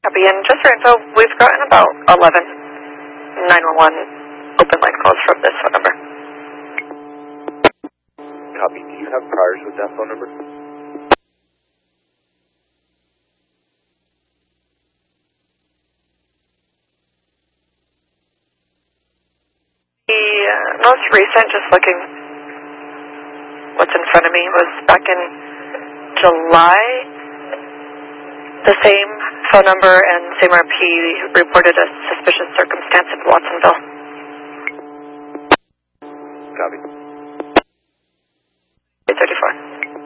Copy. And just for info, we've gotten about 11 911 open line calls from this phone number. Copy. Do you have priors with that phone number? The most recent, just looking what's in front of me, was back in July. The same phone number and same RP reported a suspicious circumstance in Watsonville. Copy. 834.